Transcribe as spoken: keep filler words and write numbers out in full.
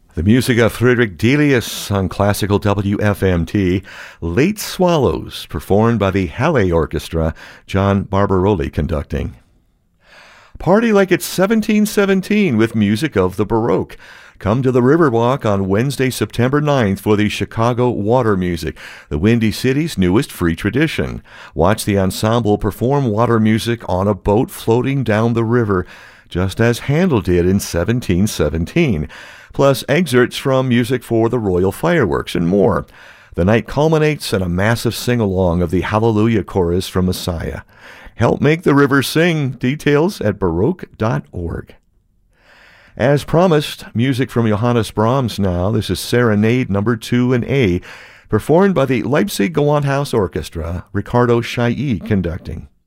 The music of Friedrich Delius on classical W F M T, Late Swallows, performed by the Halle Orchestra, John Barbaroli conducting. Party like it's seventeen seventeen with music of the Baroque. Come to the Riverwalk on Wednesday, September ninth for the Chicago Water Music, the Windy City's newest free tradition. Watch the ensemble perform water music on a boat floating down the river, just as Handel did in seventeen seventeen, plus excerpts from music for the Royal Fireworks and more. The night culminates in a massive sing-along of the Hallelujah Chorus from Messiah. Help make the river sing. Details at baroque dot org. As promised, music from Johannes Brahms now. This is Serenade number two in A, performed by the Leipzig Gewandhaus Orchestra, Ricardo Chailly conducting.